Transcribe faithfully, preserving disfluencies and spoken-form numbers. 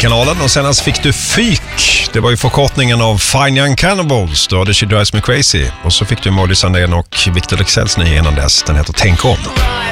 kanalen. Och senast fick du Fyk. Det var ju förkortningen av Fine Young Cannibals. Då hade She Drives Me Crazy. Och så fick du Molly Sandén och Victor Leksells nya innan dess. Den heter Tänk om.